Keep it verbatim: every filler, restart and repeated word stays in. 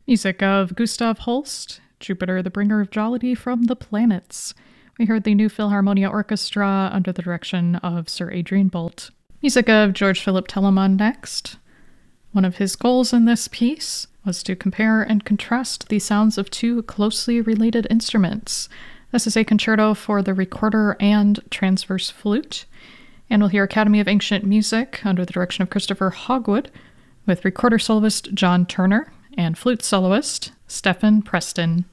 Music of Gustav Holst, Jupiter, the Bringer of Jollity from the Planets. We heard the New Philharmonia Orchestra under the direction of Sir Adrian Bolt. Music of George Philip Telemann next. One of his goals in this piece was to compare and contrast the sounds of two closely related instruments. This is a concerto for the recorder and transverse flute. And we'll hear Academy of Ancient Music under the direction of Christopher Hogwood with recorder soloist John Turner and flute soloist Stephen Preston.